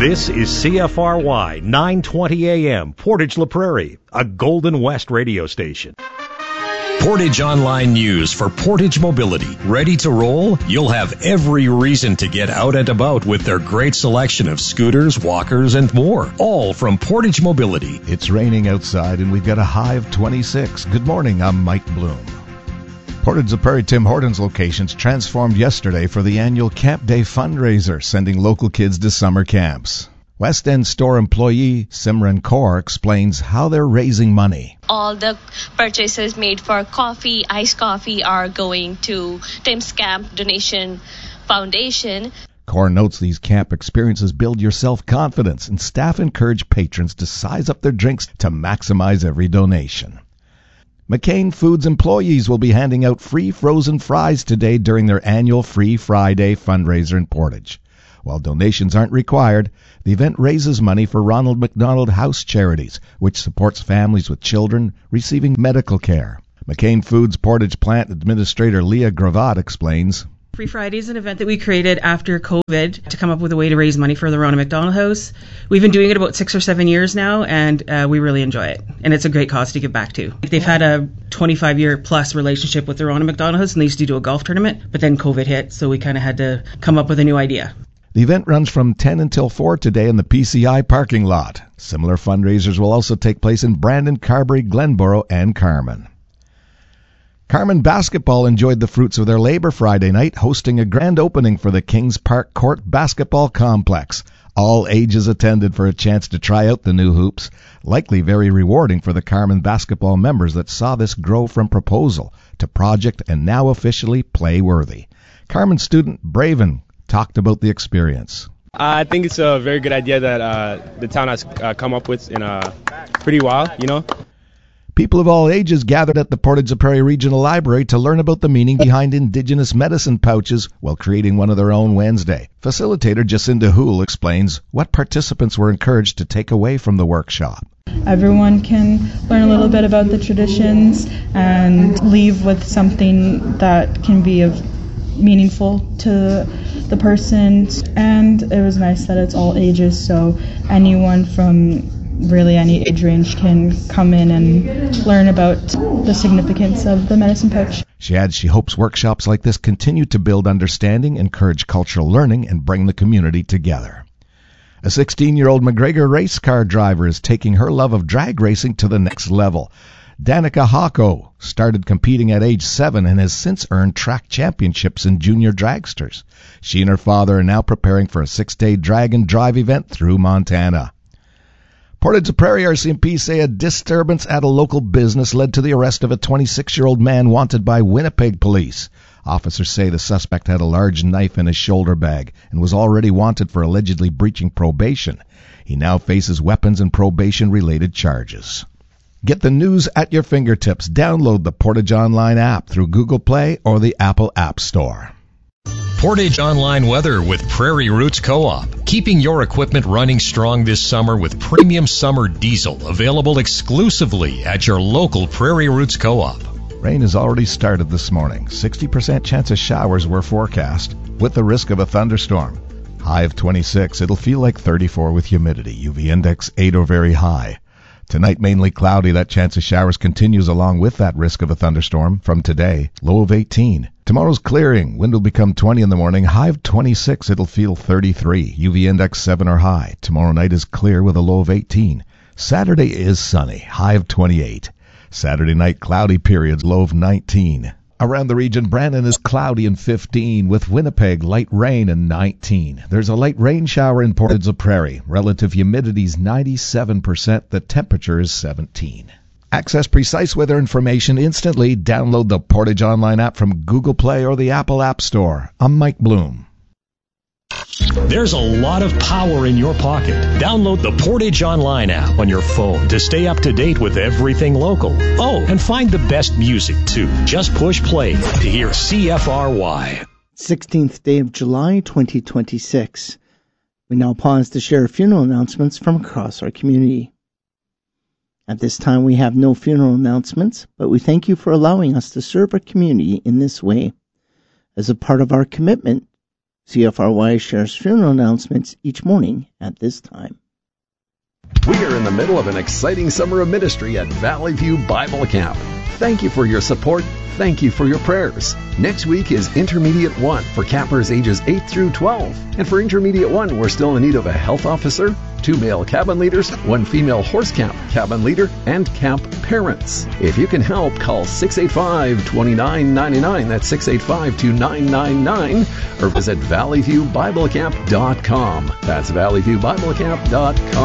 This is CFRY 920 AM, Portage La Prairie, a Golden West radio station. Portage Online News for Portage Mobility. Ready to roll? You'll have every reason to get out and about with their great selection of scooters, walkers, and more. All from Portage Mobility. It's raining outside and we've got a high of 26. Good morning, I'm Mike Bloom. Portage La Prairie Tim Hortons locations transformed yesterday for the annual Camp Day fundraiser, sending local kids to summer camps. West End store employee Simran Kaur explains how they're raising money. All the purchases made for coffee, iced coffee, are going to Tim's Camp Donation Foundation. Kaur notes these camp experiences build your self-confidence, and staff encourage patrons to size up their drinks to maximize every donation. McCain Foods employees will be handing out free frozen fries today during their annual Free Friday fundraiser in Portage. While donations aren't required, the event raises money for Ronald McDonald House Charities, which supports families with children receiving medical care. McCain Foods Portage Plant Administrator Leah Gravatt explains. Free Friday is an event that we created after COVID to come up with a way to raise money for the Ronald McDonald House. We've been doing it about 6 or 7 years now, and we really enjoy it. And it's a great cause to give back to. They've had a 25-year plus relationship with the Ronald McDonald House, and they used to do a golf tournament, but then COVID hit, so we kind of had to come up with a new idea. The event runs from 10 until 4 today in the PCI parking lot. Similar fundraisers will also take place in Brandon, Carberry, Glenboro, and Carman. Carman Basketball enjoyed the fruits of their labor Friday night, hosting a grand opening for the Kings Park Court Basketball Complex. All ages attended for a chance to try out the new hoops, likely very rewarding for the Carman basketball members that saw this grow from proposal to project and now officially play-worthy. Carman student Braven talked about the experience. I think it's a very good idea that the town has come up with in a pretty while, People of all ages gathered at the Portage La Prairie Regional Library to learn about the meaning behind Indigenous medicine pouches while creating one of their own Wednesday. Facilitator Jacinda Houle explains what participants were encouraged to take away from the workshop. Everyone can learn a little bit about the traditions and leave with something that can be meaningful to the person. And it was nice that it's all ages, so anyone from really any age range can come in and learn about the significance of the medicine pouch. She adds she hopes workshops like this continue to build understanding, encourage cultural learning, and bring the community together. A 16-year-old McGregor race car driver is taking her love of drag racing to the next level. Danica Hako started competing at age 7 and has since earned track championships in junior dragsters. She and her father are now preparing for a 6-day drag and drive event through Montana. Portage La Prairie RCMP say a disturbance at a local business led to the arrest of a 26-year-old man wanted by Winnipeg police. Officers say the suspect had a large knife in his shoulder bag and was already wanted for allegedly breaching probation. He now faces weapons and probation-related charges. Get the news at your fingertips. Download the Portage Online app through Google Play or the Apple App Store. Portage Online weather with Prairie Roots Co-op. Keeping your equipment running strong this summer with premium summer diesel available exclusively at your local Prairie Roots Co-op. Rain has already started this morning. 60% chance of showers were forecast with the risk of a thunderstorm. High of 26. It'll feel like 34 with humidity. UV index 8 or very high. Tonight, mainly cloudy. That chance of showers continues along with that risk of a thunderstorm from today. Low of 18. Tomorrow's clearing. Wind will become 20 in the morning. High of 26. It'll feel 33. UV index 7 or high. Tomorrow night is clear with a low of 18. Saturday is sunny. High of 28. Saturday night, cloudy periods. Low of 19. Around the region, Brandon is cloudy and 15, with Winnipeg light rain and 19. There's a light rain shower in Portage La Prairie. Relative humidity is 97%. The temperature is 17. Access precise weather information instantly. Download the Portage Online app from Google Play or the Apple App Store. I'm Mike Bloom. There's a lot of power in your pocket. Download the Portage Online app on your phone to stay up to date with everything local. Oh, and find the best music, too. Just push play to hear CFRY. 16th day of July, 2026. We now pause to share funeral announcements from across our community. At this time, we have no funeral announcements, but we thank you for allowing us to serve our community in this way. As a part of our commitment CFRY shares funeral announcements each morning at this time. We are in the middle of an exciting summer of ministry at Valley View Bible Camp. Thank you for your support. Thank you for your prayers. Next week is Intermediate 1 for campers ages 8 through 12. And for Intermediate 1, we're still in need of a health officer, 2 male cabin leaders, 1 female horse camp cabin leader, and camp parents. If you can help, call 685-2999. That's 685-2999. Or visit valleyviewbiblecamp.com. That's valleyviewbiblecamp.com.